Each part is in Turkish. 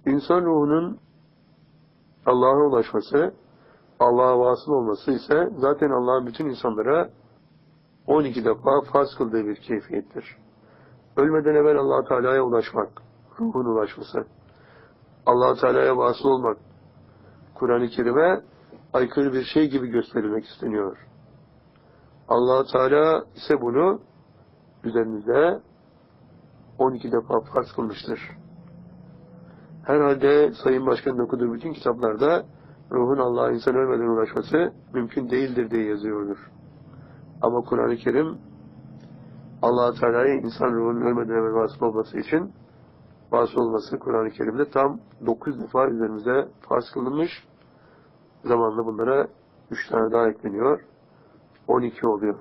İnsan ruhunun Allah'a ulaşması, Allah'a vasıl olması ise zaten Allah'ın bütün insanlara 12 defa farz kıldığı bir keyfiyettir. Ölmeden evvel Allah-u Teala'ya ulaşmak, ruhun ulaşması, Allah-u Teala'ya vasıl olmak, Kur'an-ı Kerim'e aykırı bir şey gibi gösterilmek isteniyor. Allah-u Teala ise bunu üzerimize 12 defa farz kılmıştır. Herhalde Sayın Başkan'ın okuduğu bütün kitaplarda ruhun Allah'a insan ölmeden ulaşması mümkün değildir diye yazıyordur. Ama Kur'an-ı Kerim Allah-u Teala'ya insan ruhunun ölmeden evvel vasıl olması için vasıl olması Kur'an-ı Kerim'de tam 9 defa üzerimize farz kılınmış. Zamanla bunlara 3 tane daha ekleniyor. 12 oluyor.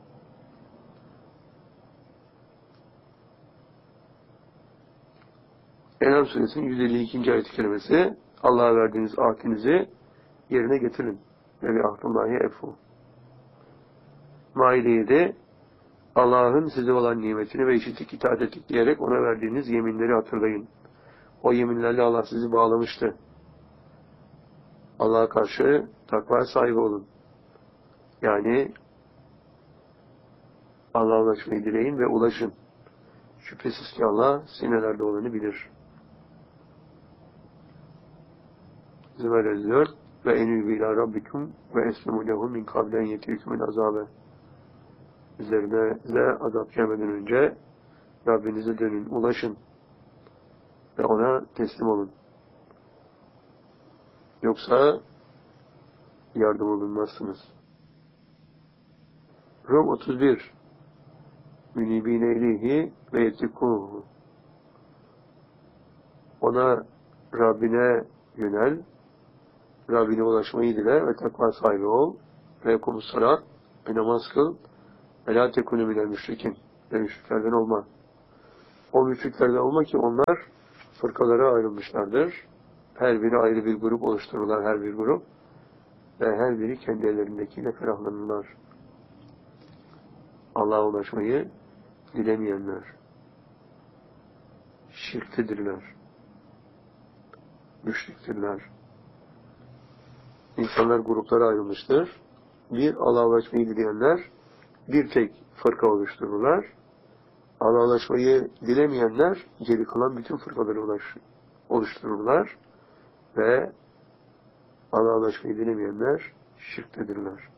En'am suresinin 152. ayet-i kerimesi Allah'a verdiğiniz ahdinizi yerine getirin. Ve bi ahdullahi efu. Maide 7 Allah'ın size olan nimetini ve işittik, itaat ettik diyerek ona verdiğiniz yeminleri hatırlayın. O yeminlerle Allah sizi bağlamıştı. Allah'a karşı takva sahibi olun. Yani Allah'a ulaşmayı dileyin ve ulaşın. Şüphesiz ki Allah sinelerde olanı bilir. Zümer 54 ve enübü ila rabbikum ve eslimu lehu min kablen yetihükümün azabe. Üzerinize azap gelmeden önce Rabbinize dönün, ulaşın ve ona teslim olun. Yoksa yardım olunmazsınız. Rum 31 Münibine ileyhi ve yettikuhu. Ona, Rabbine yönel, Rabbine ulaşmayı dile ve takva sahibi ol ve kumus salat ve namaz kıl ve la tekunu minel müşrikin ve müşriklerden olma. O müşriklerden olma ki onlar fırkalara ayrılmışlardır. Her biri ayrı bir grup oluştururlar, her bir grup ve her biri kendi ellerindekiyle ferahlanırlar. Allah'a ulaşmayı dilemeyenler şirktedirler, müşriktirler. İnsanlar gruplara ayrılmıştır. Bir, Allah'a ulaşmayı dileyenler bir tek fırka oluştururlar. Allah'a ulaşmayı dilemeyenler geri kalan bütün fırkaları oluştururlar ve Allah'a ulaşmayı dilemeyenler şirktedirler.